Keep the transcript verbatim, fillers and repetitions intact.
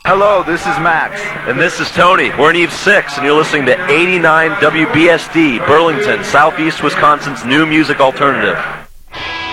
Hello, this is Max. And this is Tony. We're in Eve six, and you're listening to eighty-nine W B S D, Burlington, Southeast Wisconsin's new music alternative.